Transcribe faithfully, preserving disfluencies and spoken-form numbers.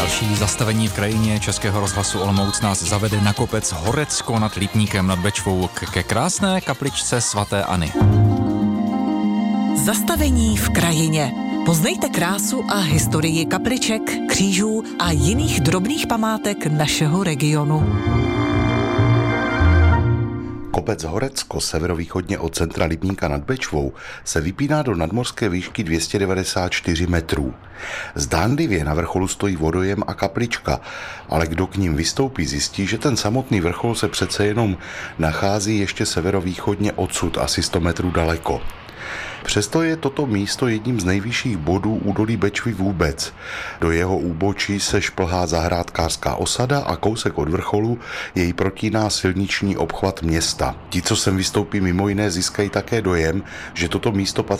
Další zastavení v krajině Českého rozhlasu Olomouc nás zavede na kopec Horecko nad Lipníkem nad Bečvou ke krásné kapličce svaté Anny. Zastavení v krajině. Poznejte krásu a historii kapliček, křížů a jiných drobných památek našeho regionu. Kopec Horecko severovýchodně od centra Lipníka nad Bečvou se vypíná do nadmořské výšky dvě stě devadesát čtyři metrů. Zdánlivě na vrcholu stojí vodojem a kaplička, ale kdo k ním vystoupí, zjistí, že ten samotný vrchol se přece jenom nachází ještě severovýchodně odsud, asi sto metrů daleko. Přesto je toto místo jedním z nejvyšších bodů údolí Bečvy vůbec. Do jeho úbočí se šplhá zahrádkářská osada a kousek od vrcholu jej protíná silniční obchvat města. Ti, co sem vystoupí, mimo jiné získají také dojem, že toto místo patří